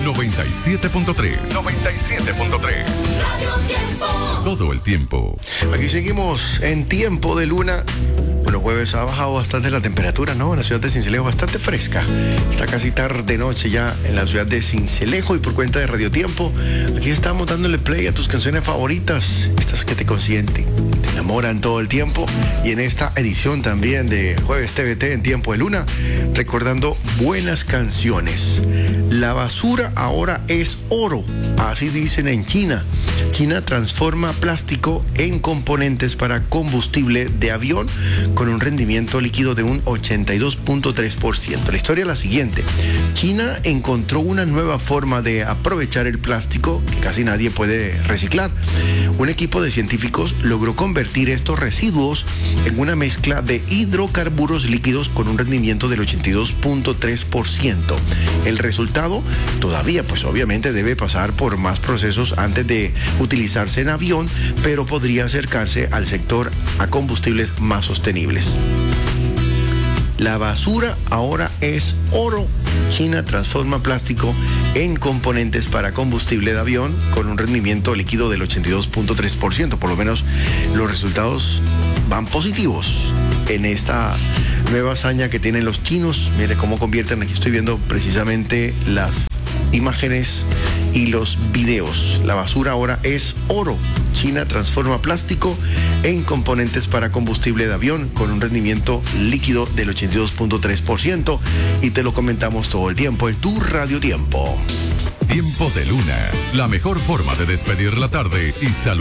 97.3. 97.3. Todo el tiempo. Aquí seguimos en Tiempo de Luna. Bueno, jueves ha bajado bastante la temperatura, ¿no? En la ciudad de Sincelejo, bastante fresca. Está casi tarde noche ya en la ciudad de Sincelejo y por cuenta de Radio Tiempo, aquí estamos dándole play a tus canciones favoritas, estas que te consienten, te enamoran todo el tiempo. Y en esta edición también de Jueves TVT en Tiempo de Luna, recordando buenas canciones. La basura ahora es oro, así dicen en China. China transforma plástico en componentes para combustible de avión con un rendimiento líquido de un 82.3%. La historia es la siguiente. China encontró una nueva forma de aprovechar el plástico que casi nadie puede reciclar. Un equipo de científicos logró convertir estos residuos en una mezcla de hidrocarburos líquidos con un rendimiento del 82.3%. El resultado todavía, pues obviamente debe pasar por más procesos antes de utilizarse en avión, pero podría acercarse al sector a combustibles más sostenibles. La basura ahora es oro. China transforma plástico en componentes para combustible de avión con un rendimiento líquido del 82.3%. Por lo menos los resultados van positivos en esta nueva hazaña que tienen los chinos. Mire cómo convierten, aquí estoy viendo precisamente las imágenes y los videos. La basura ahora es oro. China transforma plástico en componentes para combustible de avión con un rendimiento líquido del 82.3% y te lo comentamos todo el tiempo en tu Radio Tiempo. Tiempo de Luna, la mejor forma de despedir la tarde y saludar.